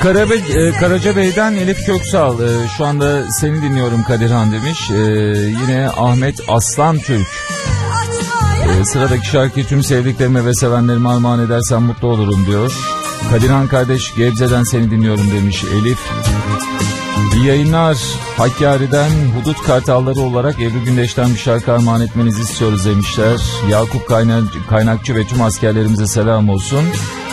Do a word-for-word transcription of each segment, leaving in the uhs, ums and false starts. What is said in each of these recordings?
Karabe, e, Karacabey'den Elif Köksal, e, şu anda seni dinliyorum Kadirhan demiş. E, yine Ahmet Aslan Türk. E, sıradaki şarkıyı tüm sevdiklerime ve sevenlerime armağan edersen mutlu olurum diyor. Kadirhan kardeş Gebze'den seni dinliyorum demiş Elif. İyi yayınlar. Hakkari'den Hudut Kartalları olarak Ebru Gündeş'ten bir şarkı armağan etmenizi istiyoruz demişler. Yakup Kaynak, Kaynakçı ve tüm askerlerimize selam olsun.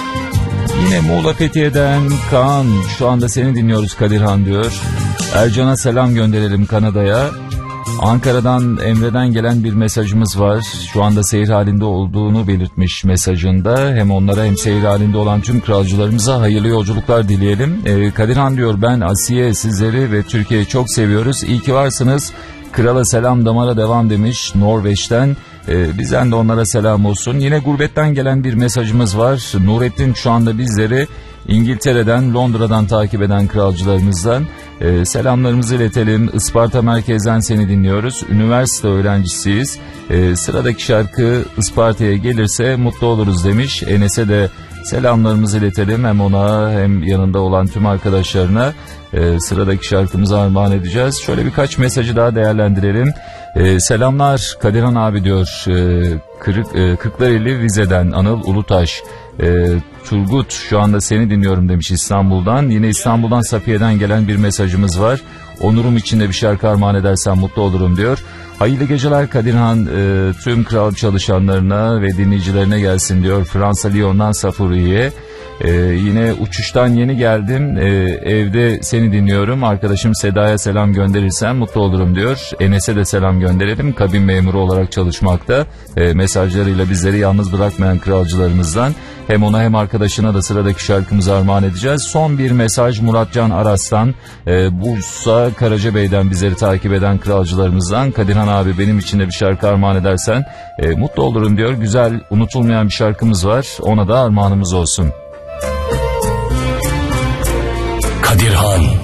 Yine Muğla Fethiye'den Kaan, şu anda seni dinliyoruz Kadirhan diyor. Ercan'a selam gönderelim Kanada'ya. Ankara'dan Emre'den gelen bir mesajımız var. Şu anda seyir halinde olduğunu belirtmiş mesajında. Hem onlara hem seyir halinde olan tüm kralcılarımıza hayırlı yolculuklar dileyelim. Ee, Kadirhan diyor, ben Asiye, sizleri ve Türkiye'yi çok seviyoruz. İyi ki varsınız. Krala selam, damara devam demiş Norveç'ten. Ee, bizden de onlara selam olsun. Yine gurbetten gelen bir mesajımız var. Nurettin şu anda bizleri İngiltere'den, Londra'dan takip eden kralcılarımızdan e, selamlarımızı iletelim. Isparta merkezden seni dinliyoruz. Üniversite öğrencisiyiz. E, sıradaki şarkı Isparta'ya gelirse mutlu oluruz demiş. Enes'e de selamlarımızı iletelim. Hem ona hem yanında olan tüm arkadaşlarına e, sıradaki şarkımızı armağan edeceğiz. Şöyle birkaç mesajı daha değerlendirelim. E, selamlar Kadirhan abi diyor. E, Kırık, e, Kırklareli Vize'den Anıl Ulutaş. E, Turgut şu anda seni dinliyorum demiş İstanbul'dan. Yine İstanbul'dan Safiye'den gelen bir mesajımız var. Onurum içinde bir şarkı armağan edersen mutlu olurum diyor. Hayırlı geceler Kadirhan, e, tüm kral çalışanlarına ve dinleyicilerine gelsin diyor. Fransa Lyon'dan Safuri'ye. Ee, yine uçuştan yeni geldim, ee, evde seni dinliyorum, arkadaşım Seda'ya selam gönderirsen mutlu olurum diyor. Enes'e de selam gönderelim, kabin memuru olarak çalışmakta, ee, mesajlarıyla bizleri yalnız bırakmayan kralcılarımızdan. Hem ona hem arkadaşına da sıradaki şarkımızı armağan edeceğiz. Son bir mesaj Muratcan Aras'tan, ee, Bursa Karacabey'den bizleri takip eden kralcılarımızdan. Kadirhan abi benim için de bir şarkı armağan edersen e, mutlu olurum diyor. Güzel, unutulmayan bir şarkımız var, ona da armağanımız olsun. Kadirhan.